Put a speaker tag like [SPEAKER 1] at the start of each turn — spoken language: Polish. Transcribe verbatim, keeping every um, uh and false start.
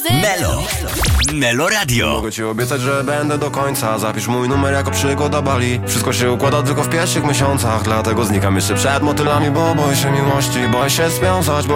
[SPEAKER 1] Melo. Melo Radio.
[SPEAKER 2] Mogę ci obiecać, że będę do końca. Zapisz mój numer jako przykład do Bali. Wszystko się układa tylko w pierwszych miesiącach, dlatego znikam jeszcze przed motylami, bo boję się miłości. Boję się związać, bo